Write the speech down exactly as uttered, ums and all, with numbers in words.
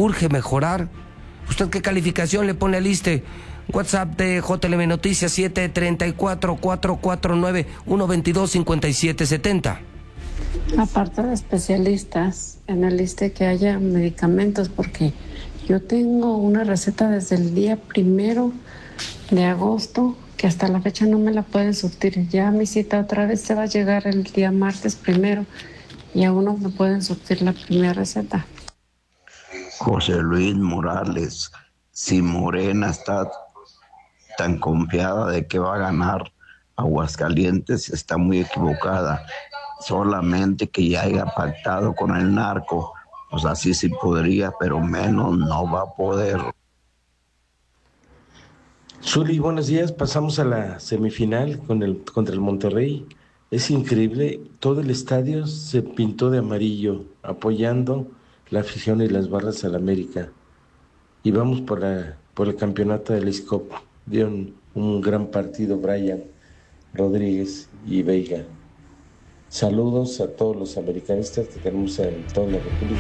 urge mejorar. ¿Usted qué calificación le pone al ISSSTE? WhatsApp de J L M Noticias siete tres cuatro, cuatro cuatro nueve, uno dos dos, cinco siete siete cero. Aparte de especialistas en el ISSSTE, que haya medicamentos, porque yo tengo una receta desde el día primero de agosto que hasta la fecha no me la pueden surtir. Ya mi cita otra vez se va a llegar el día martes primero y aún no me pueden surtir la primera receta. José Luis Morales, si Morena está tan confiada de que va a ganar Aguascalientes, está muy equivocada. Solamente que ya haya pactado con el narco, pues así sí podría, pero menos no va a poder. Zuli, buenos días. Pasamos a la semifinal con el, contra el Monterrey. Es increíble, todo el estadio se pintó de amarillo, apoyando la afición y las barras al América. Y vamos por, la, por el campeonato del ISCOP. Dieron un gran partido Brian Rodríguez y Veiga. Saludos a todos los americanistas que tenemos en toda la República.